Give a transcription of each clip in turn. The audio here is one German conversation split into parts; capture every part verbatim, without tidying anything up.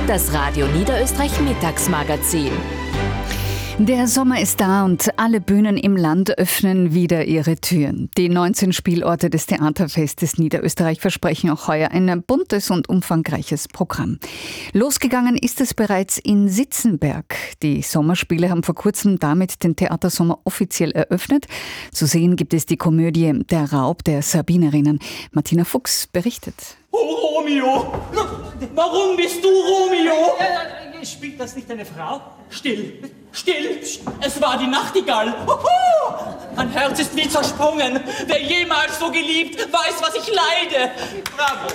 Das Radio Niederösterreich Mittagsmagazin. Der Sommer ist da und alle Bühnen im Land öffnen wieder ihre Türen. Die neunzehn Spielorte des Theaterfestes Niederösterreich versprechen auch heuer ein buntes und umfangreiches Programm. Losgegangen ist es bereits in Sitzenberg. Die Sommerspiele haben vor kurzem damit den Theatersommer offiziell eröffnet. Zu sehen gibt es die Komödie Der Raub der Sabinerinnen. Martina Fuchs berichtet. Oh, Romeo! Warum bist du Romeo? Äh, spielt das nicht deine Frau? Still, still! Es war die Nachtigall! Huhu! Mein Herz ist wie zersprungen. Wer jemals so geliebt, weiß, was ich leide. Bravo!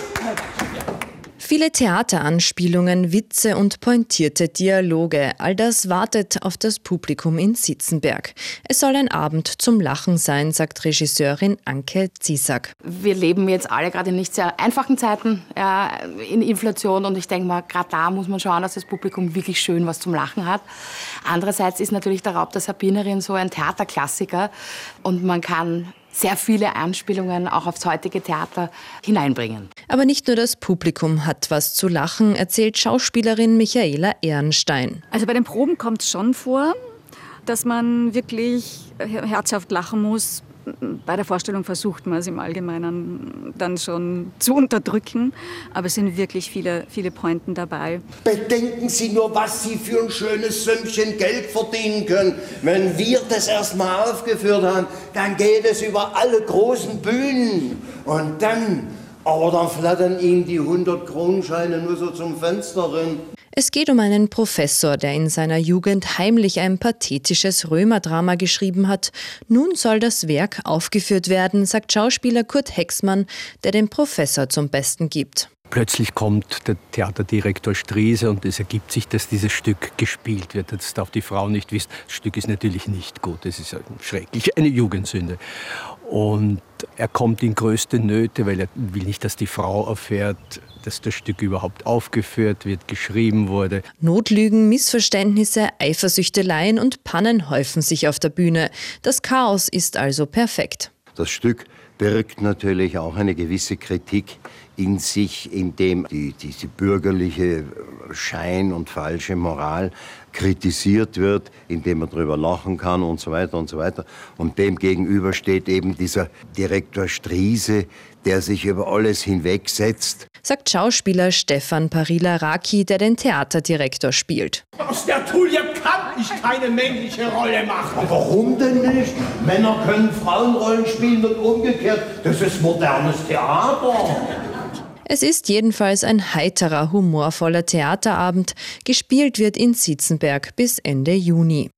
Viele Theateranspielungen, Witze und pointierte Dialoge, all das wartet auf das Publikum in Sitzenberg. Es soll ein Abend zum Lachen sein, sagt Regisseurin Anke Ziesack. Wir leben jetzt alle gerade in nicht sehr einfachen Zeiten, ja, in Inflation, und ich denke mal, gerade da muss man schauen, dass das Publikum wirklich schön was zum Lachen hat. Andererseits ist natürlich der Raub der Sabinerin so ein Theaterklassiker und man kann sehr viele Anspielungen auch aufs heutige Theater hineinbringen. Aber nicht nur das Publikum hat was zu lachen, erzählt Schauspielerin Michaela Ehrenstein. Also bei den Proben kommt es schon vor, dass man wirklich herzhaft lachen muss. Bei der Vorstellung versucht man es im Allgemeinen dann schon zu unterdrücken, aber es sind wirklich viele, viele Pointen dabei. Bedenken Sie nur, was Sie für ein schönes Sümmchen Geld verdienen können. Wenn wir das erstmal aufgeführt haben, dann geht es über alle großen Bühnen. Und dann, aber dann flattern Ihnen die hundert-Kronenscheine nur so zum Fenster rein. Es geht um einen Professor, der in seiner Jugend heimlich ein pathetisches Römerdrama geschrieben hat. Nun soll das Werk aufgeführt werden, sagt Schauspieler Kurt Hexmann, der den Professor zum Besten gibt. Plötzlich kommt der Theaterdirektor Striese und es ergibt sich, dass dieses Stück gespielt wird. Das darf die Frau nicht wissen. Das Stück ist natürlich nicht gut, es ist schrecklich, eine Jugendsünde. Und er kommt in größte Nöte, weil er will nicht, dass die Frau erfährt, dass das Stück überhaupt aufgeführt wird, geschrieben wurde. Notlügen, Missverständnisse, Eifersüchteleien und Pannen häufen sich auf der Bühne. Das Chaos ist also perfekt. Das Stück birgt natürlich auch eine gewisse Kritik in sich, indem die, diese bürgerliche Schein und falsche Moral kritisiert wird, indem man darüber lachen kann und so weiter und so weiter. Und dem gegenüber steht eben dieser Direktor Striese, der sich über alles hinwegsetzt. Sagt Schauspieler Stefan Parila-Raki, der den Theaterdirektor spielt. Aus der Tulia kann ich keine männliche Rolle machen. Aber warum denn nicht? Männer können Frauenrollen spielen und umgekehrt. Das ist modernes Theater. Es ist jedenfalls ein heiterer, humorvoller Theaterabend. Gespielt wird in Sitzenberg bis Ende Juni.